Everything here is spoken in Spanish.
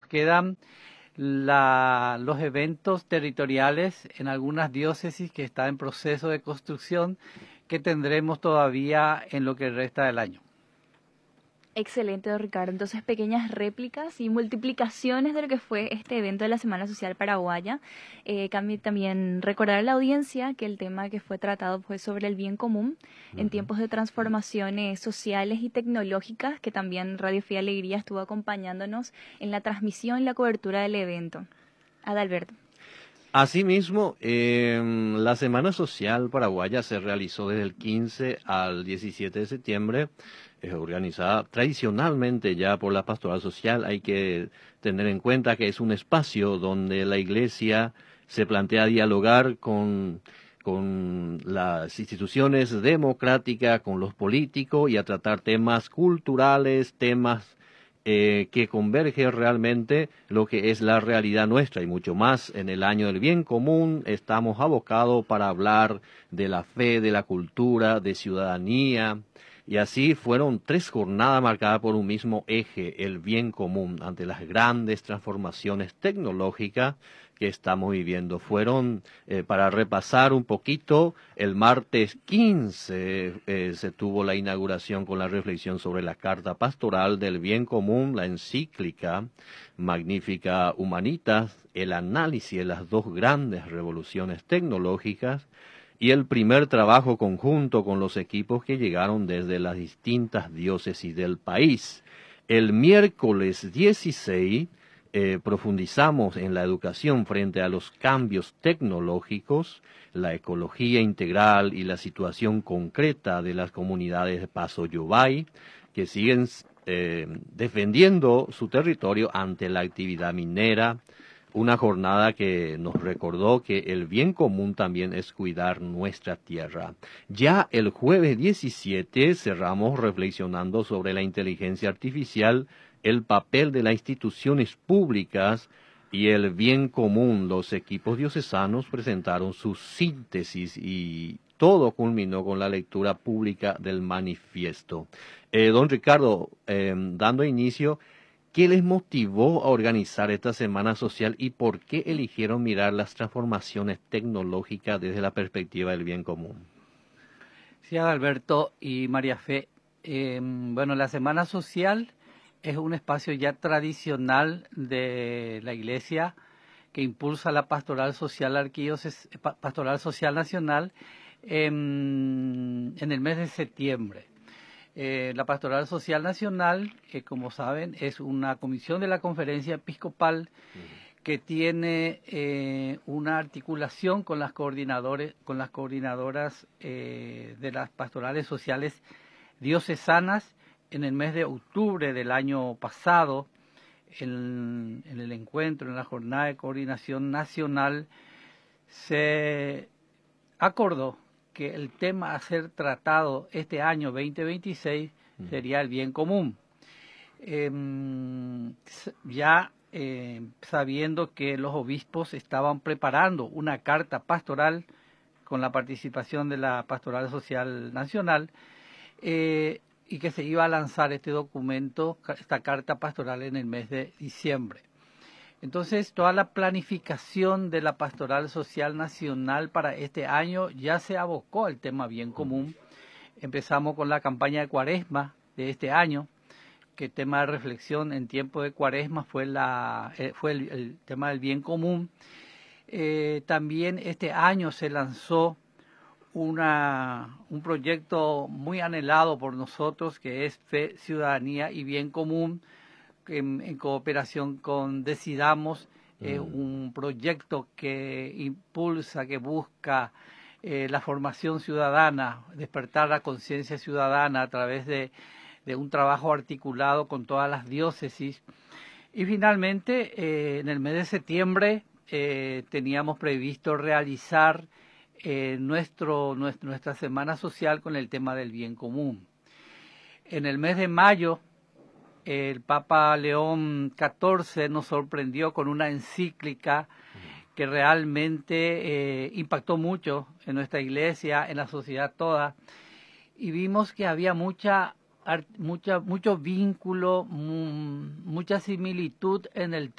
quedan los eventos territoriales en algunas diócesis que están en proceso de construcción que tendremos todavía en lo que resta del año. Excelente, don Ricardo. Entonces, pequeñas réplicas y multiplicaciones de lo que fue este evento de la Semana Social Paraguaya. También recordar a la audiencia que el tema que fue tratado fue sobre el bien común en tiempos de transformaciones sociales y tecnológicas, que también Radio Fe y Alegría estuvo acompañándonos en la transmisión y la cobertura del evento. Adalberto. Asimismo, la Semana Social Paraguaya se realizó desde el 15 al 17 de septiembre. Es organizada tradicionalmente ya por la Pastoral Social. Hay que tener en cuenta que es un espacio donde la Iglesia se plantea dialogar con las instituciones democráticas, con los políticos y a tratar temas culturales, temas que converge realmente lo que es la realidad nuestra y mucho más en el año del bien común. Estamos abocados para hablar de la fe, de la cultura, de ciudadanía. Y así fueron 3 jornadas marcadas por un mismo eje, el bien común, ante las grandes transformaciones tecnológicas que estamos viviendo. Fueron, para repasar un poquito, el martes 15 se tuvo la inauguración con la reflexión sobre la Carta Pastoral del Bien Común, la encíclica Magnificat Humanitas, el análisis de las 2 grandes revoluciones tecnológicas, y el primer trabajo conjunto con los equipos que llegaron desde las distintas diócesis del país. El miércoles 16 profundizamos en la educación frente a los cambios tecnológicos, la ecología integral y la situación concreta de las comunidades de Paso Yobay, que siguen defendiendo su territorio ante la actividad minera. Una jornada que nos recordó que el bien común también es cuidar nuestra tierra. Ya el jueves 17 cerramos reflexionando sobre la inteligencia artificial, el papel de las instituciones públicas y el bien común. Los equipos diocesanos presentaron su síntesis y todo culminó con la lectura pública del manifiesto. Don Ricardo, dando inicio, ¿qué les motivó a organizar esta Semana Social y por qué eligieron mirar las transformaciones tecnológicas desde la perspectiva del bien común? Sí, Adalberto y María Fe. Bueno, la Semana Social es un espacio ya tradicional de la Iglesia que impulsa la Pastoral Social Pastoral Social Nacional en el mes de septiembre. La Pastoral Social Nacional, como saben, es una comisión de la Conferencia Episcopal que tiene una articulación con las coordinadoras de las pastorales sociales diocesanas. En el mes de octubre del año pasado, en el encuentro, en la jornada de coordinación nacional, se acordó que el tema a ser tratado este año 2026 sería el bien común. Sabiendo que los obispos estaban preparando una carta pastoral con la participación de la Pastoral Social Nacional, y que se iba a lanzar este documento, esta carta pastoral, en el mes de diciembre. Entonces, toda la planificación de la Pastoral Social Nacional para este año ya se abocó al tema bien común. Empezamos con la campaña de Cuaresma de este año, que el tema de reflexión en tiempo de Cuaresma fue el tema del bien común. También este año se lanzó un proyecto muy anhelado por nosotros, que es Fe, Ciudadanía y Bien Común, en cooperación con Decidamos. Un proyecto que impulsa, que busca la formación ciudadana, despertar la conciencia ciudadana a través de un trabajo articulado con todas las diócesis. Y finalmente, en el mes de septiembre, teníamos previsto realizar nuestra Semana Social con el tema del bien común. En el mes de mayo, el Papa León XIV nos sorprendió con una encíclica que realmente impactó mucho en nuestra iglesia, en la sociedad toda, y vimos que había mucho vínculo, mucha similitud en el